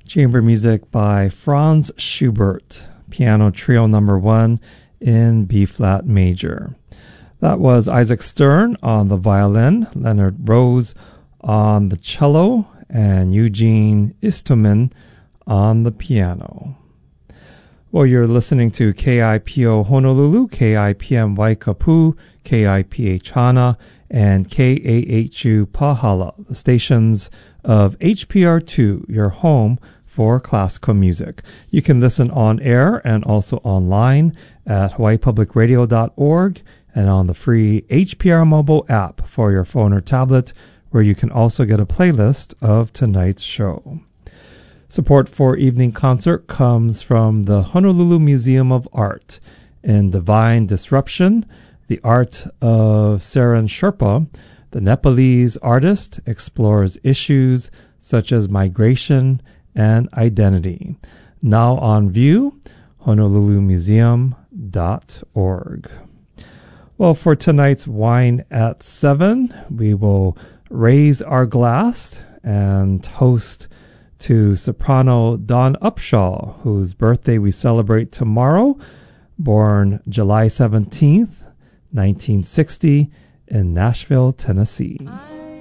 Chamber music by Franz Schubert, Piano Trio No. 1 in B-flat major. That was Isaac Stern on the violin, Leonard Rose on the cello, and Eugene Istomin on the piano. Well, you're listening to KIPO Honolulu, KIPM Waikapu, KIPH Hana, and KAHU Pahala, the stations of HPR2, your home for classical music. You can listen on air and also online at hawaiipublicradio.org and on the free HPR mobile app for your phone or tablet, where you can also get a playlist of tonight's show. Support for Evening Concert comes from the Honolulu Museum of Art. In Divine Disruption, the art of Saran Sherpa, the Nepalese artist explores issues such as migration and identity. Now on view, honolulumuseum.org. Well, for tonight's Wine at 7, we will raise our glass and toast to soprano Dawn Upshaw, whose birthday we celebrate tomorrow, born July 17th, 1960, in Nashville, Tennessee.